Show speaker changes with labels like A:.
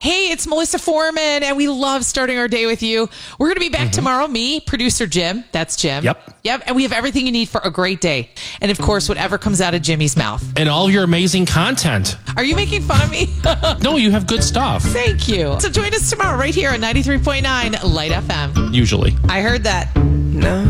A: Hey, it's Melissa Foreman, and we love starting our day with you. We're going to be back tomorrow. Me, producer Jim. That's Jim. Yep. And we have everything you need for a great day. And of course, whatever comes out of Jimmy's mouth.
B: And all your amazing content.
A: Are you making fun of me?
B: No, you have good stuff.
A: Thank you. So join us tomorrow right here on 93.9 Light FM.
B: Usually.
A: I heard that. No.